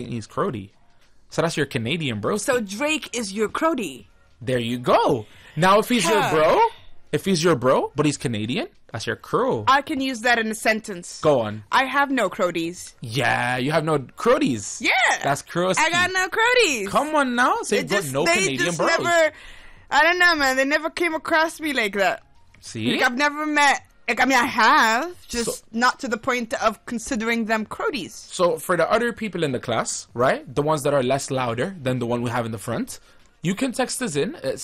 he's Crody. So that's your Canadian bro. So Drake is your Crody. There you go. Now if he's your bro, but he's Canadian, that's your crew. I can use that in a sentence. Go on. I have no Crodies. Yeah, you have no Crodies. Yeah. That's Crody. I got no Crodies. Come on now. So you've got no Canadian bros. Never, I don't know, man. They never came across me like that. See? Like, I've never met... Like, I mean, I have, just not to the point of considering them Crodies. So for the other people in the class, right, the ones that are less louder than the one we have in the front, you can text us in at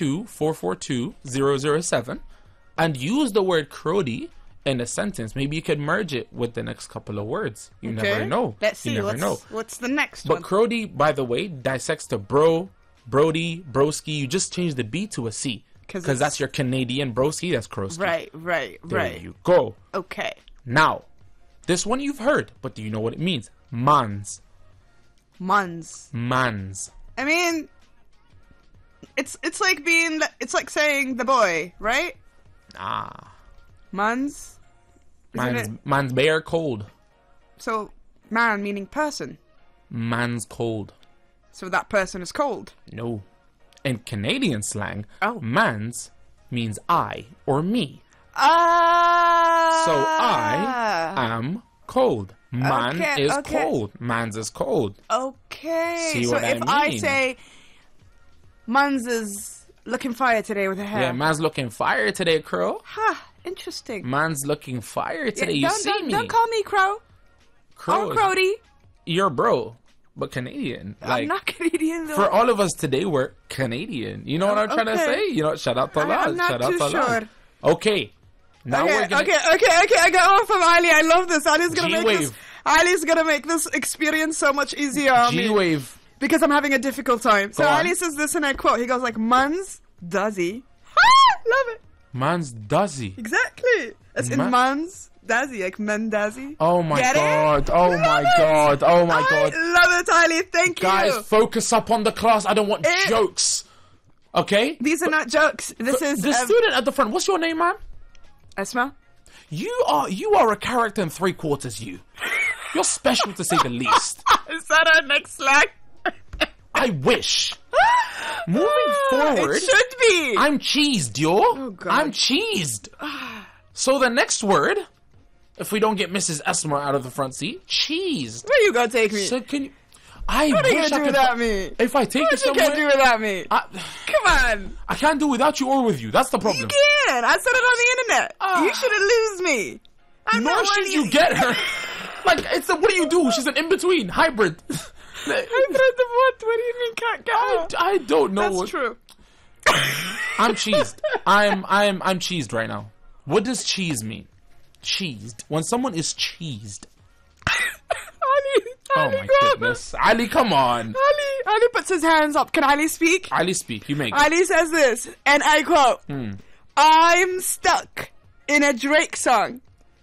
72442-007 and use the word Crody in a sentence. Maybe you could merge it with the next couple of words. You never know. Let's see. You never know. What's the next one? But Crody, by the way, dissects to bro, brody, broski. You just change the B to a C. Because that's your Canadian broski. That's Crowski. Right. There you go. Okay. Now, this one you've heard, but do you know what it means? Mans. Mans. I mean, it's like saying the boy, right? Mans. Man's bare cold. So, man meaning person. Man's cold. So that person is cold. No. In Canadian slang, oh. Mans means I or me. Ah. So I am cold. Man is cold. Mans is cold. Okay. See so what if I say, Mans is looking fire today with her hair. Yeah, man's looking fire today, Crow. Ha, interesting. Man's looking fire today. Yeah, you see me? Don't call me Crow. Crow. Or Crody. You're bro, but Canadian. I'm not Canadian though. For all of us today, we're Canadian. You know what I'm trying to say? You know, shout out to Allah. I'm not shout out too to Allah. sure. Okay. Now we're gonna... Okay. I got one from Ali. I love this. Ali's gonna make this experience so much easier on me. G-Wave. Because I'm having a difficult time. So Ali says this and I quote. He goes like, Mans does he? Love it. Mans does he? Exactly. It's in Mans does he, like men does he. Oh my god. Oh my god. Oh my god. I love it, Ali. Thank you. Guys, focus up on the class. I don't want jokes. Okay? These are not jokes. This is the student at the front. What's your name, man? Esma. You are a character in 3/4. You're special to say the least. Is that our next slag? I wish. Moving forward, it should be. I'm cheesed, yo. Oh, God. I'm cheesed. So the next word, if we don't get Mrs. Esma out of the front seat, cheesed. Where you gonna take me? So can you? What are you gonna do without me? If I take you somewhere, you can't do without me. Come on. I can't do without you or with you. That's the problem. You can. I said it on the internet. You shouldn't lose me. Nor should you get her. Like, what do you do? She's an in-between, hybrid. Hybrid of what? What do you mean can't get her? I don't know. That's true. I'm cheesed. I'm cheesed right now. What does cheese mean? Cheesed. When someone is cheesed. Ali, oh my goodness. Ali, come on. Ali puts his hands up. Can Ali speak? Ali speak. You make it. Ali says this, and I quote, I'm stuck in a Drake song.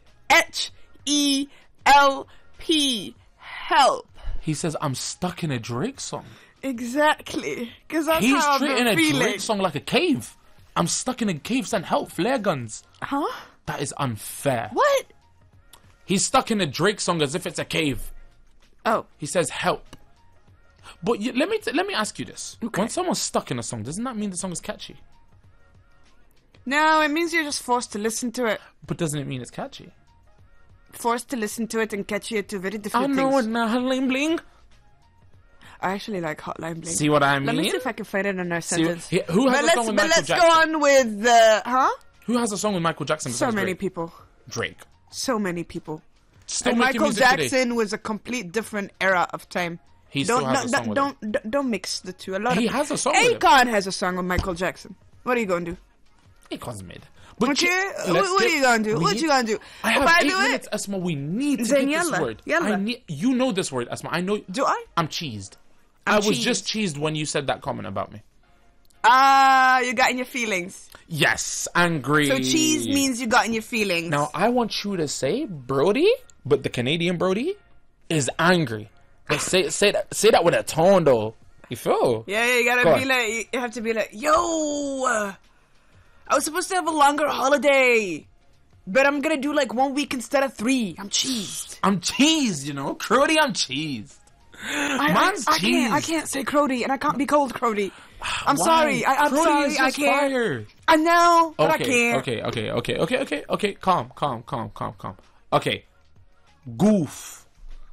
H-E-L-P. Help. He says, I'm stuck in a Drake song. Exactly. Because that's He's how treating I'm feeling. a Drake song like a cave. I'm stuck in a cave, send help, flare guns. Huh? That is unfair. What? He's stuck in a Drake song as if it's a cave. Oh. He says help. But let me ask you this. Okay. When someone's stuck in a song, doesn't that mean the song is catchy? No, it means you're just forced to listen to it. But doesn't it mean it's catchy? Forced to listen to it and catchy are two very different things. I know it now, Hotline Bling. I actually like Hotline Bling. See what I mean? Let me see if I can find it in our sentence. Who has a song with Michael Jackson? Let's go on with Who has a song with Michael Jackson? So many people. Drake. So many people. Still and Michael Jackson today. Was a complete different era of time. He still has a song with him. Don't mix the two. He has a song with him. Akon has a song with Michael Jackson. What are you going to do? Akon's mid. What are you going to do? What you going to do? I have 8 minutes, Esma. We need to get this word. You know this word, Esma. I know. Do I? I'm cheesed. I was just cheesed when you said that comment about me. You got in your feelings. Yes, angry. So cheese means you got in your feelings. Now, I want you to say Brody, but the Canadian Brody is angry. Like, say that with a tone, though. You feel? Yeah, you gotta be like, you have to be like, yo, I was supposed to have a longer holiday, but I'm gonna do like 1 week instead of 3. I'm cheesed. I'm cheesed, you know? Crody, I'm cheesed. Man's I cheese. can't say Crody, and I can't be called Crody. I'm Why? sorry. I'm Crody sorry. is I just can't. fire. I know, but I can't. Okay. Calm. Okay. Goof.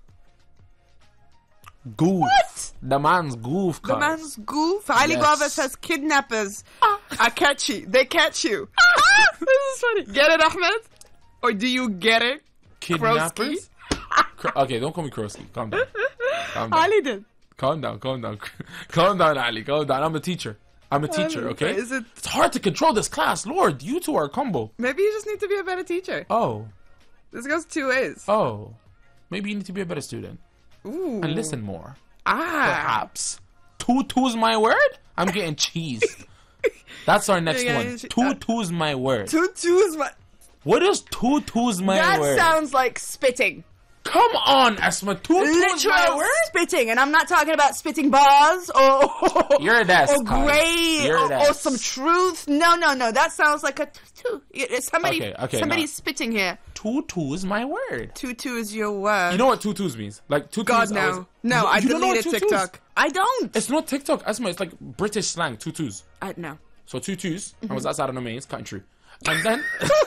What? The man's goof. The cuz. man's goof. Ali Yes. Guava says kidnappers are catchy. They catch you. This is funny. Get it, Ahmed? Or do you get it? Kidnappers? Okay, don't call me Krosky. Calm down. Ali did. Calm down, Ali. Calm down. I'm a teacher. Okay? Is it? It's hard to control this class. Lord, you two are a combo. Maybe you just need to be a better teacher. Oh. This goes two ways. Oh. Maybe you need to be a better student. Ooh. And listen more. Ah. Perhaps. Tutu's my word? I'm getting cheesed. That's our next Yeah, one. Tutu's my word. Tutu's my... What is tutu's my That word? sounds like spitting. Come on, Esma. Tutu's my Literal word? spitting. And I'm not talking about spitting bars or... You're that. or grade You're or that. some truth. No. That sounds like a tutu. Somebody's Okay, spitting here. Tutu's my word. Tutu is your word. You know what tutus means? Like tutus. God, no. No, I you don't know what deleted tutus? TikTok. I don't. It's not TikTok, Esma. It's like British slang. Tutus. No. So tutus. I was outside of the main. It's country. And then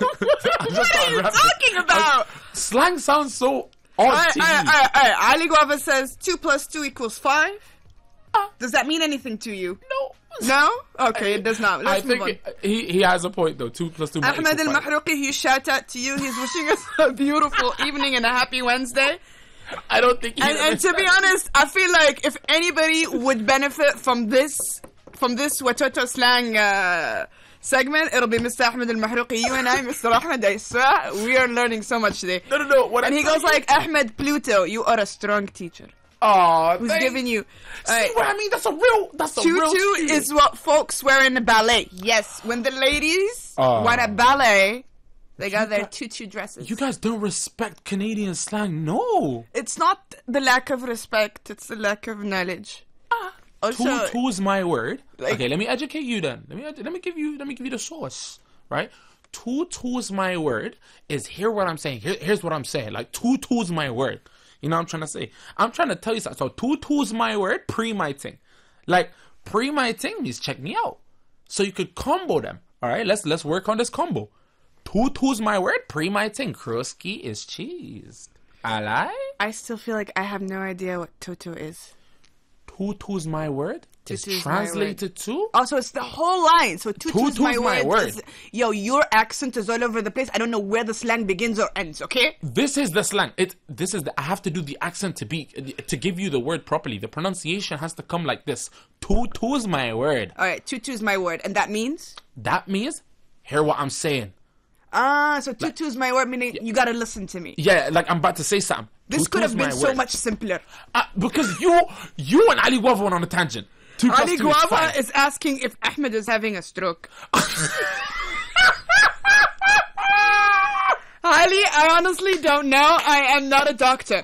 What are you talking about? Slang sounds so odd to you. Ali Guava says 2 + 2 = 5. Does that mean anything to you? No. No? Okay, it does not. Let's move on. He has a point though. 2 + 2 might Ahmed equal Al 5. Mahrouqi, huge shout out to you. He's wishing us a beautiful evening and a happy Wednesday. I don't think. And to be honest, I feel like if anybody would benefit from this Watoto slang segment, it'll be Mr. Ahmed Al Mahrouqi. You and I, Mr. Ahmed, I swear, we are learning so much today. No. What And he goes like, Ahmed Pluto, you are a strong teacher. "Oh, Who's giving you... See what I mean? That's a real Tutu student. is what folks wear in the ballet. Yes, when the ladies want a ballet, they got their tutu dresses. You guys don't respect Canadian slang. No. It's not the lack of respect, it's the lack of knowledge. Also, Tutu's my word. like- Okay, let me educate you then. Let me give you the source, right? Tutu's my word is hear what I'm saying. Here's what I'm saying. Like tutu's my word. You know what I'm trying to say? I'm trying to tell you something. So tutu's my word, pre my thing. Like pre my thing means check me out. So you could combo them. All right, let's work on this combo. Tutu's my word, pre my thing. Krusky is cheese. I lie. I still feel like I have no idea what tutu is. Tutu's my word is Tutu's my translated to. Also, it's the whole line. So tutu's my word. Is, yo, your accent is all over the place. I don't know where the slang begins or ends. Okay. This is the slang. I have to do the accent to give you the word properly. The pronunciation has to come like this. Tutu's my word. All right, tutu's my word, and that means. That means, hear what I'm saying. So tutu's my word, meaning you gotta listen to me. Yeah, like I'm about to say something. This could have been so much simpler. Because you and Ali Guava went on a tangent. 2 + 2 Ali is Guava fine. is asking if Ahmed is having a stroke. Ali, I honestly don't know. I am not a doctor.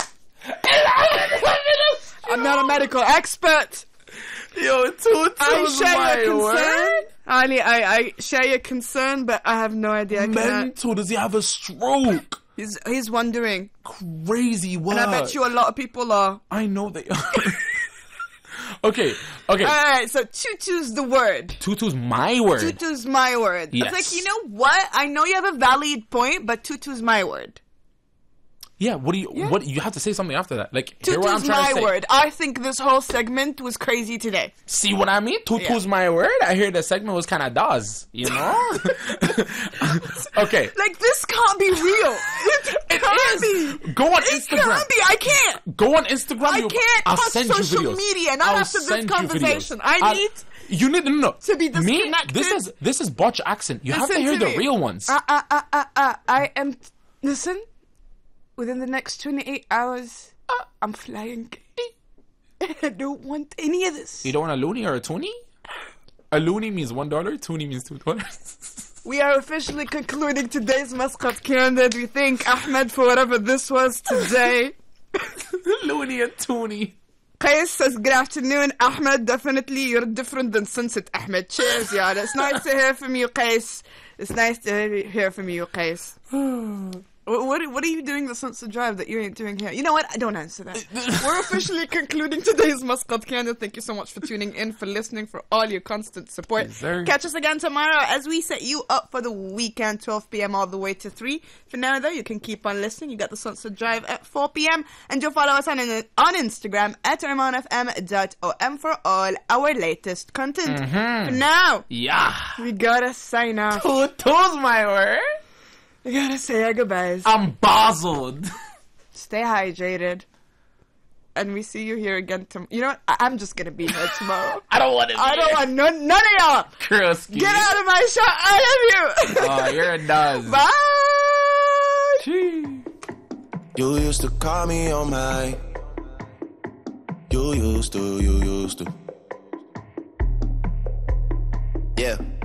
I'm not a medical expert. Yo, Tutu's I share my your concern. word. Ali, I share your concern, but I have no idea. I cannot. Mental, does he have a stroke? He's wondering. Crazy word. And I bet you a lot of people are. I know they are. Okay. Alright, so tutu's the word. Tutu's my word. Tutu's my word. Yes. It's like, you know what? I know you have a valid point, but tutu's my word. Yeah, what you have to say something after that. Like, hear what I'm Tutu's trying my to say. word. I think this whole segment was crazy today. See what I mean? Tutu's my word. I hear the segment was kind of daz, you know? Okay. Like, this can't be real. It can't be. Go on It Instagram. can't be. I can't. Go on Instagram. I can't I'll touch send you social videos. media, not I'll after this send you conversation. videos. You need no. to be Me? disconnected. This is botch accent. You have to Listen hear to the me. real ones. I am. Listen, within the next 28 hours, I'm flying. I don't want any of this. You don't want a loony or a toonie? A loony means $1. Toonie means $2. We are officially concluding today's Muscat Candid. We thank Ahmed for whatever this was today. Loony and toonie. Qais says, good afternoon, Ahmed. Definitely you're different than Sunset Ahmed. Cheers, y'all. It's nice to hear from you, Qais. It's nice to hear from you, Qais. What are you doing the Sunset Drive that you ain't doing here? You know what? I don't answer that. We're officially concluding today's Muscat Candle. Thank you so much for tuning in, for listening, for all your constant support. Yes, sir. Catch us again tomorrow as we set you up for the weekend, 12 p.m. all the way to 3. For now, though, you can keep on listening. You got the Sunset Drive at 4 p.m. And you'll follow us on Instagram at RamonFM.om for all our latest content. For now, we gotta sign off. Two's my word. We gotta say our goodbyes. I'm bazzled. Stay hydrated. And we see you here again tomorrow. You know what? I'm just gonna be here tomorrow. I don't want to be I don't want none of y'all. Krusky. Get out of my shot. I love you. Oh, you're a nuz. Bye. Gee. You used to call me on my. You used to. Yeah.